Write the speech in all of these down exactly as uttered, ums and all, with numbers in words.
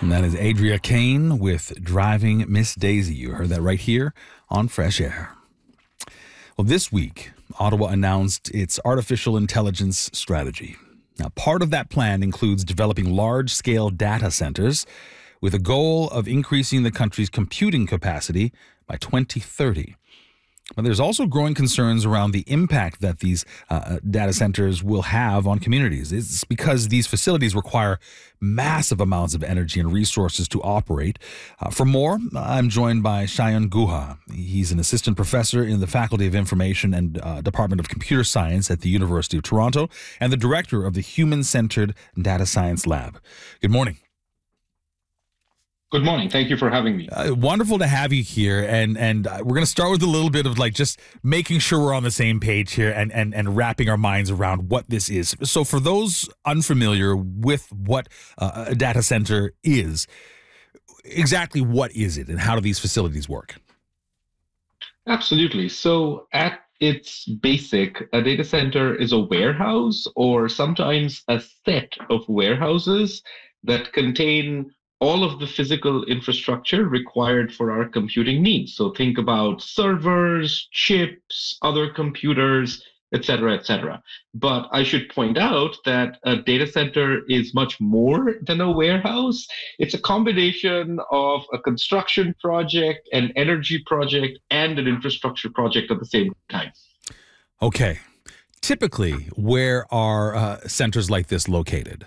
And that is Adria Kane with Driving Miss Daisy. You heard that right here on Fresh Air. Well, this week, Ottawa announced its artificial intelligence strategy. Now, part of that plan includes developing large-scale data centers with a goal of increasing the country's computing capacity by twenty thirty. But there's also growing concerns around the impact that these uh, data centers will have on communities. It's because these facilities require massive amounts of energy and resources to operate. Uh, for more, I'm joined by Shayan Guha. He's an assistant professor in the Faculty of Information and uh, Department of Computer Science at the University of Toronto and the director of the Human-Centered Data Science Lab. Good morning. Good morning. Thank you for having me. Uh, wonderful to have you here. And and uh, we're going to start with a little bit of like just making sure we're on the same page here and, and, and wrapping our minds around what this is. So for those unfamiliar with what uh, a data center is, exactly what is it and how do these facilities work? Absolutely. So at its basic, a data center is a warehouse or sometimes a set of warehouses that contain all of the physical infrastructure required for our computing needs. So think about servers, chips, other computers, et cetera, et cetera. But I should point out that a data center is much more than a warehouse. It's a combination of a construction project, an energy project, and an infrastructure project at the same time. Okay. Typically, where are uh, centers like this located?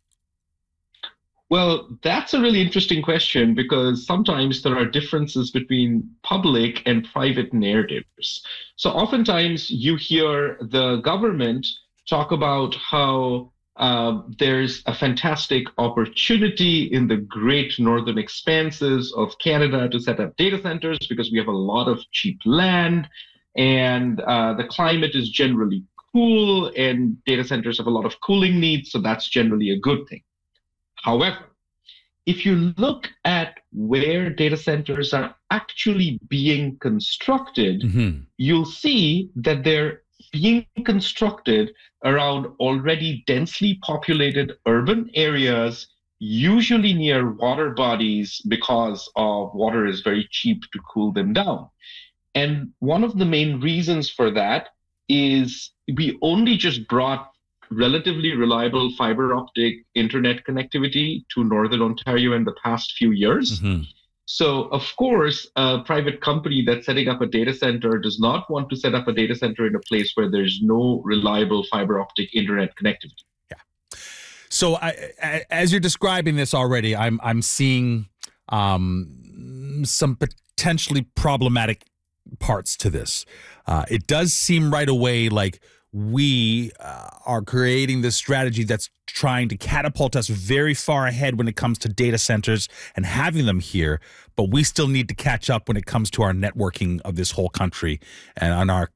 Well, that's a really interesting question because sometimes there are differences between public and private narratives. So oftentimes you hear the government talk about how uh, there's a fantastic opportunity in the great northern expanses of Canada to set up data centers because we have a lot of cheap land and uh, the climate is generally cool and data centers have a lot of cooling needs. So that's generally a good thing. However, if you look at where data centers are actually being constructed, mm-hmm. you'll see that they're being constructed around already densely populated urban areas, usually near water bodies because of water is very cheap to cool them down. And one of the main reasons for that is we only just brought relatively reliable fiber optic internet connectivity to Northern Ontario in the past few years. Mm-hmm. So, of course, a private company that's setting up a data center does not want to set up a data center in a place where there's no reliable fiber optic internet connectivity. Yeah. So, I, I, as you're describing this already, I'm I'm seeing um, some potentially problematic parts to this. Uh, it does seem right away like we uh, are creating this strategy that's trying to catapult us very far ahead when it comes to data centers and having them here, but we still need to catch up when it comes to our networking of this whole country and on our